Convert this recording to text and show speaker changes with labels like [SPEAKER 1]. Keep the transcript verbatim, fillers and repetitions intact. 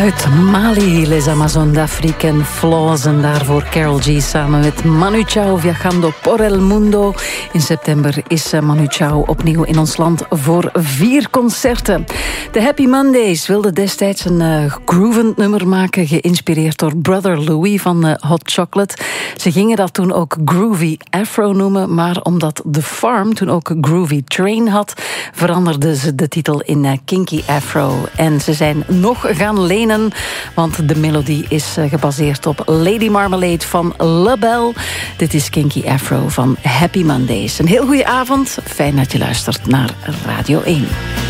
[SPEAKER 1] Uit Mali, Les Amazones d'Afrique en Flaws. En daarvoor Karol G samen met Manu Chao, Viajando por el Mundo. In september is Manu Chao opnieuw in ons land voor vier concerten. De Happy Mondays wilden destijds een uh, groovend nummer maken, geïnspireerd door Brother Louie van uh, Hot Chocolate. Ze gingen dat toen ook Groovy Afro noemen, maar omdat The Farm toen ook Groovy Train had, veranderden ze de titel in uh, Kinky Afro. En ze zijn nog gaan lenen, want de melodie is uh, gebaseerd op Lady Marmalade van LaBelle. Dit is Kinky Afro van Happy Mondays. Een heel goede avond, fijn dat je luistert naar Radio één.